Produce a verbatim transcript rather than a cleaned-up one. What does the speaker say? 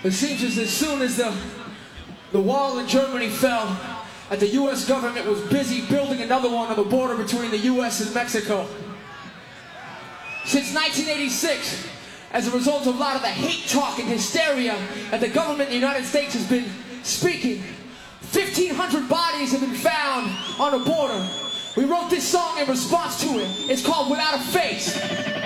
It seems as, as soon as the, the wall in Germany fell, that the U S government was busy building another one on the border between the U S and Mexico. Since nineteen eighty-six, as a result of a lot of the hate talk and hysteria that the government in the United States has been speaking, fifteen hundred bodies have been found on the border. We wrote this song in response to it. It's called Without a Face.